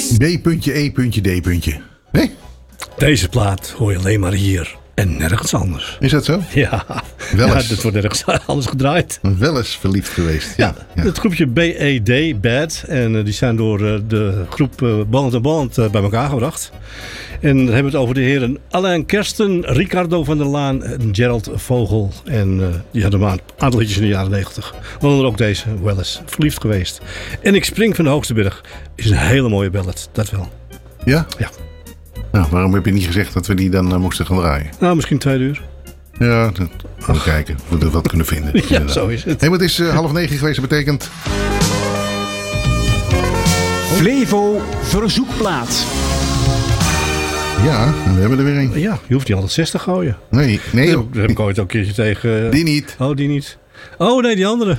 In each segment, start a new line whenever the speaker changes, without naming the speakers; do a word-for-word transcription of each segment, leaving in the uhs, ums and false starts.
B.E.D. Nee?
Deze plaat hoor je alleen maar hier en nergens anders.
Is dat zo?
Ja,
Wel
ja
eens.
dit wordt nergens anders gedraaid.
Wel eens verliefd geweest. Ja,
Ja, het groepje B E D, Bad. En uh, die zijn door uh, de groep uh, Balland en Balland uh, bij elkaar gebracht. En dan hebben we het over de heren Alain Kersten, Ricardo van der Laan en Gerald Vogel. En uh, die hadden maar een aantal liedjes in de jaren negentig. Waaronder ook deze, wel eens verliefd geweest. En Ik spring van de hoogste berg is een hele mooie ballad, dat wel.
Ja?
Ja.
Nou, waarom heb je niet gezegd dat we die dan uh, moesten gaan draaien?
Nou, misschien twee uur.
Ja, dat gaan we kijken of we er wat kunnen vinden.
Ja,
inderdaad.
zo is het.
Hey, maar het is uh, half negen geweest, dat betekent...
Flevo Verzoekplaat.
Ja, en we hebben er weer een.
Ja, je hoeft niet altijd zes te gooien.
Nee, nee.
Daar
joh.
heb ik ooit ook een keertje tegen... uh,
Die niet.
Oh, die niet. Oh, nee, die andere.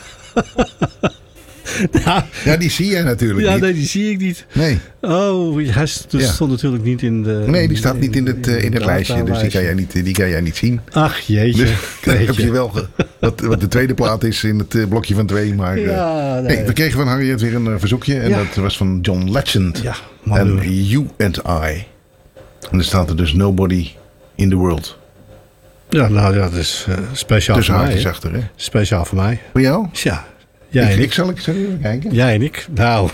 Ja,
Ja, die zie jij natuurlijk
ja
niet.
nee, die zie ik niet.
Nee.
Oh, hij stond
Ja.
natuurlijk niet in de...
Nee, die staat niet in het, uh, in het lijstje, dus die kan, jij niet, die kan jij niet zien.
Ach, jeetje.
Dus dan heb
Jeetje.
je wel ge- wat, wat de tweede plaat is in het uh, blokje van twee. Maar uh,
Ja, nee.
hey, we kregen van Harriet weer een uh, verzoekje. En
Ja.
dat was van John Legend.
Ja, man,
En
doen.
You and I. En er staat er dus Nobody in the World.
Ja, nou ja, dat is uh, speciaal
Tussen
voor mij.
haakjes
hè.
achter, hè?
Speciaal voor mij.
Voor jou?
Ja, jij
ik,
en
ik
ik.
zal ik zal even kijken.
Jij en ik. Nou,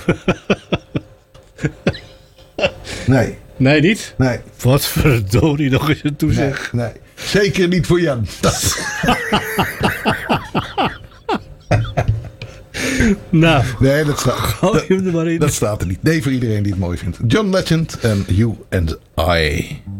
Nee,
nee niet?
nee,
Wat verdorie nog eens een
nee,
toezeg.
nee. Zeker niet voor Jan.
Nou,
Nee, dat staat,
gooi
dat,
hem er maar in.
dat staat er niet. Nee, voor iedereen die het mooi vindt. John Legend en You and I.